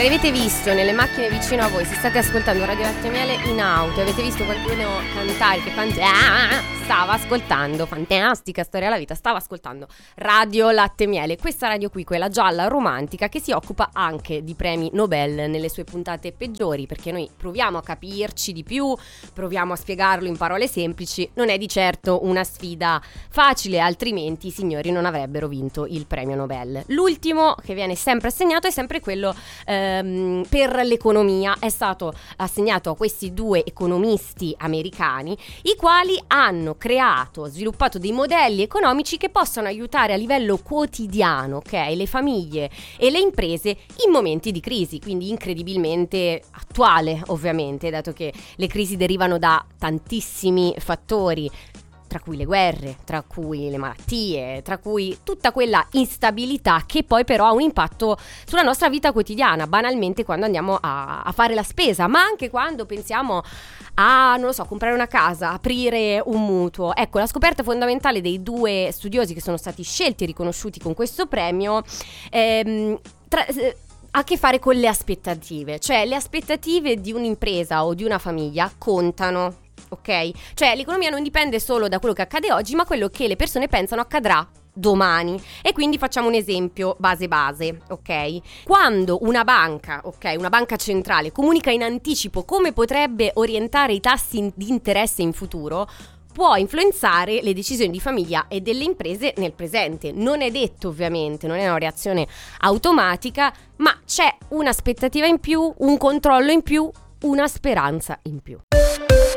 Se avete visto nelle macchine vicino a voi, se state ascoltando Radio Latte e Miele in auto, avete visto qualcuno cantare che stava ascoltando, fantastica storia della vita, stava ascoltando Radio Latte e Miele, questa radio qui, quella gialla romantica che si occupa anche di premi Nobel nelle sue puntate peggiori, perché noi proviamo a capirci di più, proviamo a spiegarlo in parole semplici, non è di certo una sfida facile, altrimenti i signori non avrebbero vinto il premio Nobel. L'ultimo che viene sempre assegnato è sempre quello per l'economia, è stato assegnato a questi due economisti americani, i quali hanno sviluppato dei modelli economici che possano aiutare a livello quotidiano, ok, le famiglie e le imprese in momenti di crisi, quindi incredibilmente attuale ovviamente, dato che le crisi derivano da tantissimi fattori, tra cui le guerre, tra cui le malattie, tra cui tutta quella instabilità che poi però ha un impatto sulla nostra vita quotidiana, banalmente quando andiamo a fare la spesa, ma anche quando pensiamo a, non lo so, comprare una casa, aprire un mutuo. Ecco, la scoperta fondamentale dei due studiosi che sono stati scelti e riconosciuti con questo premio ha a che fare con le aspettative, cioè le aspettative di un'impresa o di una famiglia contano. Ok? Cioè l'economia non dipende solo da quello che accade oggi, ma quello che le persone pensano accadrà domani. E quindi facciamo un esempio base, ok? Quando una banca, ok, una banca centrale comunica in anticipo come potrebbe orientare i tassi di interesse in futuro, può influenzare le decisioni di famiglia e delle imprese nel presente. Non è detto ovviamente, non è una reazione automatica, ma c'è un'aspettativa in più, un controllo in più, una speranza in più.